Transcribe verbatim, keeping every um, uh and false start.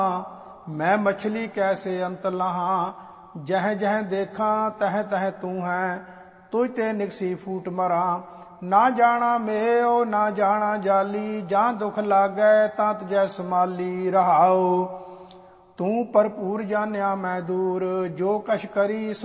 मैं मछली कैसे अंत लहा, जह जह देखा तह तह तू है, तुझ ते निकसी फूट मरा। ना जाना मेओ ना जाना जाली, जां दुख लागै तां तुझै समाली रहाओ। तू भरपूर जानिया मैं दूर, जो कछ करी